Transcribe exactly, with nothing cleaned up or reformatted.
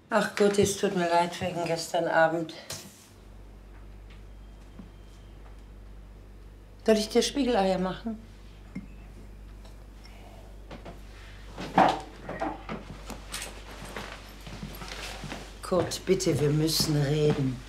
Ach gut, es tut mir leid wegen gestern Abend. Soll ich dir Spiegeleier machen? Kurt, bitte, wir müssen reden.